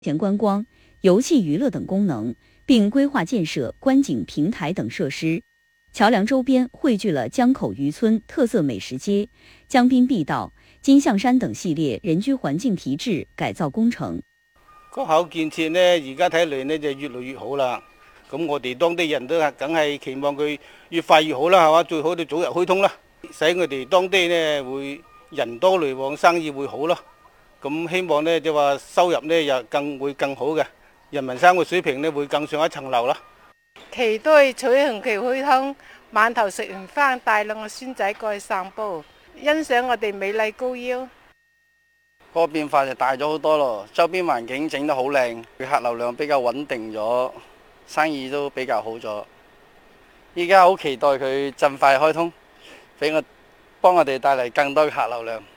前观光、游戏娱乐等功能，并规划建设观景平台等设施。桥梁周边汇聚了江口渔村特色美食街、江滨碧道、金象山等系列人居環境提質改造工程。 個口建設呢，而家睇嚟呢就越嚟越好啦。咁我哋當地人都係梗係期望佢越快越好啦，係嘛？最好就早日開通啦，使我哋當地呢會人多來往，生意會好咯。咁希望呢就話收入呢又會更好嘅，人民生活水平呢會更上一層樓啦。 期待彩虹旗開通，晚頭食完飯帶兩個孫仔過去散步，欣賞我哋美麗高腰。 個變化就大咗好多咯，周邊環境整得好靚，客流量比較穩定咗，生意都比較好咗。依家好期待佢盡快開通，幫我哋帶嚟更多嘅客流量。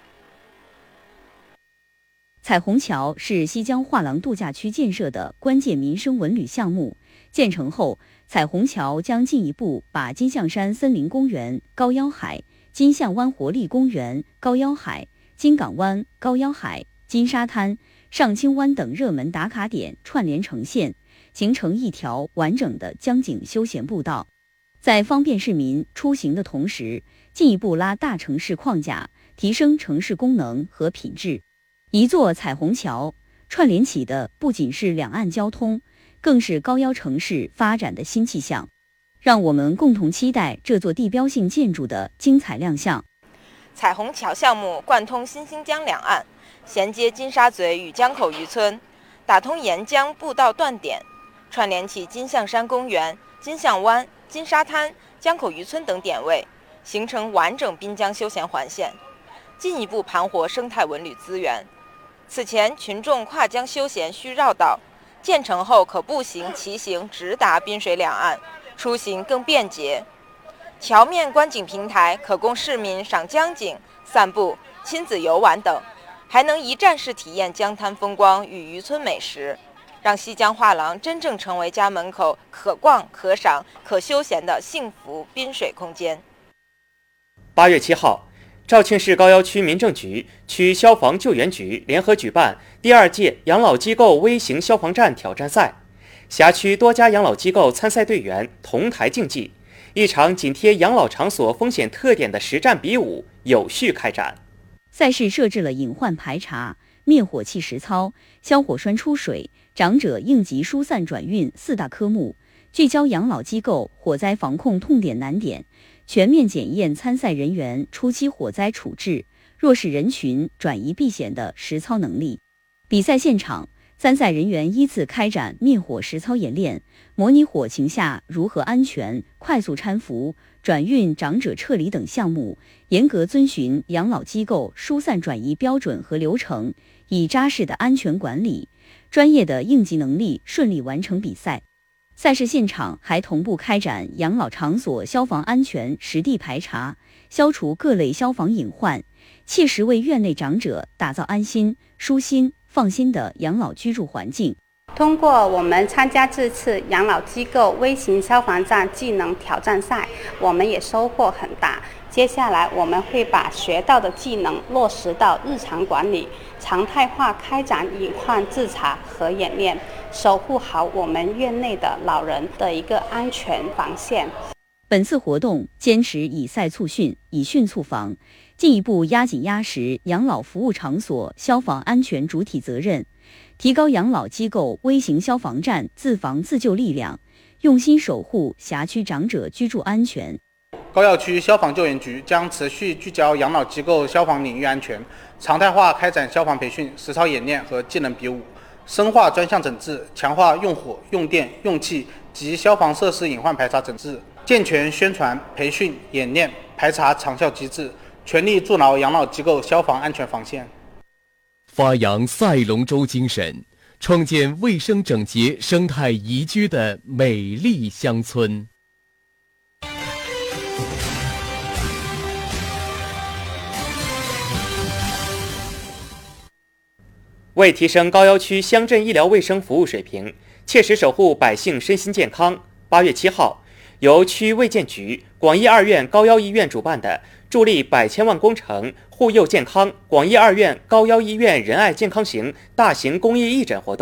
彩虹橋是西江畫廊度假區建設的關鍵民生文旅項目，建成後，彩虹橋將進一步把金象山森林公園、高腰海、金象灣活力公園、高腰海、金港灣、高腰海、金沙灘、上清灣等熱門打卡點串聯成線，形成一條完整的江景休閒步道，在方便市民出行的同時，進一步拉大城市框架，提升城市功能和品質。一座彩虹橋串聯起的不僅是兩岸交通，更是高腰城市發展的新氣象。讓我們共同期待這座地標性建築的精彩亮相。 彩虹橋項目貫通新興江兩岸，銜接金沙咀與江口漁村，打通沿江步道斷點，串聯起金象山公園、金象灣、金沙灘、江口漁村等點位，形成完整濱江休閒環線，進一步盤活生態文旅資源。此前群眾跨江休閒需繞道，建成後可步行、騎行直達濱水兩岸，出行更便捷。橋面觀景平台可供市民賞江景、散步、親子遊玩等，還能一站式體驗江灘風光與漁村美食，讓西江畫廊真正成為家門口可逛、可賞、可休閒的幸福濱水空間。 8月7號，肇慶市高腰區民政局、區消防救援局聯合舉辦第2屆養老機構微型消防站挑戰賽，轄區多家養老機構參賽隊員同台競技，一場緊貼養老場所風險特點的實戰比武有序開展。 賽事設置了隱患排查、滅火器實操、消火栓出水、長者應急疏散轉運4大科目，聚焦養老機構火災防控痛點難點，全面檢驗參賽人員初期火災處置、弱勢人群轉移避險的實操能力。比賽現場，參賽人員依次開展滅火實操演練，模擬火情下如何安全、快速攙扶、轉運長者撤離等項目，嚴格遵循養老機構疏散轉移標準和流程，以扎實的安全管理、專業的應急能力順利完成比賽。賽事現場還同步開展養老場所消防安全實地排查，消除各類消防隱患，切實為院內長者打造安心、舒心、放心的養老居住環境。 通過我們參加這次養老機構微型消防站技能挑戰賽，我們也收穫很大。接下來我們會把學到的技能落實到日常管理，常態化開展隱患自查和演練，守護好我們院內的老人的一個安全防線。 本次活動堅持以賽促訓，以訓促防，進一步壓緊壓實養老服務場所消防安全主體責任，提高養老機構微型消防站自防自救力量，用心守護轄區長者居住安全。 高要區消防救援局將持續聚焦養老機構消防領域安全，常態化開展消防培訓、實操演練和技能比武，深化專項整治，強化用火、用電、用氣及消防設施隱患排查整治，健全宣傳、培訓、演練、排查長效機制，全力築牢養老機構消防安全防線。 發揚賽龍舟精神，創建衛生整潔、生態宜居的美麗鄉村。 為提升高要區鄉鎮醫療衛生服務水平，切實守護百姓身心健康，8月7號，由區衛健局、廣醫2院高要醫院主辦的助力百千万工程护佑健康广义2院高腰医院仁爱健康行大型公益义诊活动。